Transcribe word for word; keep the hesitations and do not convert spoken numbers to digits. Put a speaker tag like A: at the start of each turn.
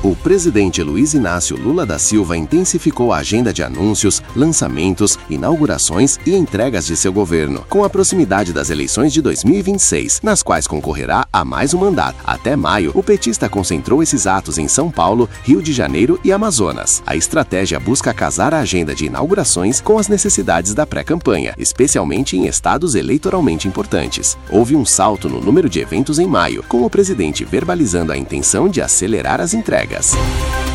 A: O presidente Luiz Inácio Lula da Silva intensificou a agenda de anúncios, lançamentos, inaugurações e entregas de seu governo, com a proximidade das eleições de dois mil e vinte e seis, nas quais concorrerá a mais um mandato. Até maio, o petista concentrou esses atos em São Paulo, Rio de Janeiro e Amazonas. A estratégia busca casar a agenda de inaugurações com as necessidades da pré-campanha, especialmente em estados eleitoralmente importantes. Houve um salto no número de eventos em maio, com o presidente verbalizando a intenção de acelerar as entregas.